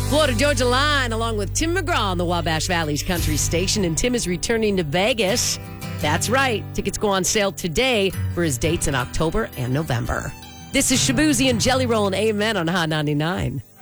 Florida Georgia Line, along with Tim McGraw on the Wabash Valley's country station. And Tim is returning to Vegas. That's right. Tickets go on sale today for his dates in October and November. This is Shabuzi and Jelly Roll and Amen on Hot 99.